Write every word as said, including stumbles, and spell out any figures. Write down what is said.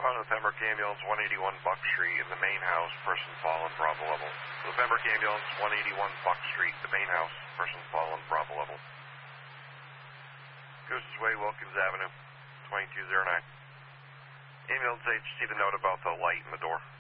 respond to the Pembroke Ambulance, one eighty-one Buck Street, in the main house, person fallen, Bravo level. The Pembroke Ambulance, one eighty-one Buck Street, the main house, person fallen, Bravo level. Goose's Way, Wilkins Avenue, twenty-two oh nine. Ambulance H, see the note about the light in the door.